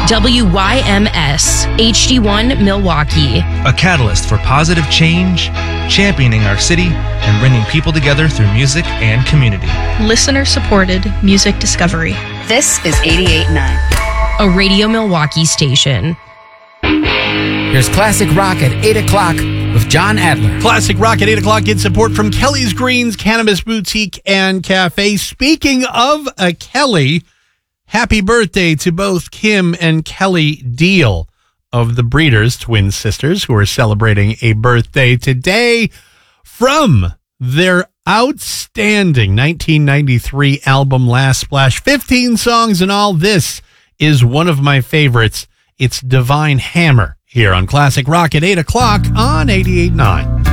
WYMS HD1 Milwaukee. A catalyst for positive change, championing our city, and bringing people together through music and community. Listener-supported music discovery. This is 88.9. A Radio Milwaukee station. Here's Classic Rock at 8 o'clock with John Adler. Classic Rock at 8 o'clock gets support from Kelly's Greens Cannabis Boutique and Cafe. Speaking of a Kelly, happy birthday to both Kim and Kelly Deal of the Breeders, twin sisters, who are celebrating a birthday today from their outstanding 1993 album, Last Splash. 15 songs in all. This is one of my favorites. It's Divine Hammer here on Classic Rock at 8 o'clock on 88.9.